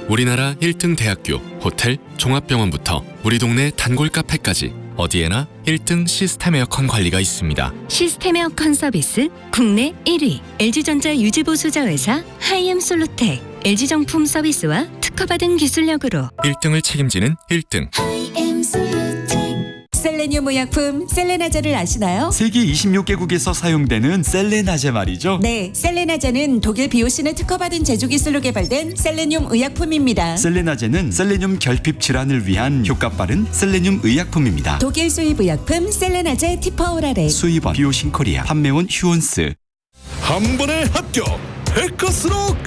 우리나라 1등 대학교, 호텔, 종합병원부터 우리 동네 단골 카페까지 어디에나 1등 시스템 에어컨 관리가 있습니다. 시스템 에어컨 서비스 국내 1위 LG전자 유지보수자 회사 하이엠솔루텍 LG정품 서비스와 특허받은 기술력으로 1등을 책임지는 1등. 셀레늄 의약품 셀레나제를 아시나요? 세계 26개국에서 사용되는 셀레나제 말이죠. 네, 셀레나제는 독일 비오신의 특허받은 제조 기술로 개발된 셀레늄 의약품입니다. 셀레나제는 셀레늄 결핍 질환을 위한 효과 빠른 셀레늄 의약품입니다. 독일 수입 의약품 셀레나제 티퍼오라레. 수입원 비오신 코리아, 판매원 휴온스. 한 번에 합격! 백커스로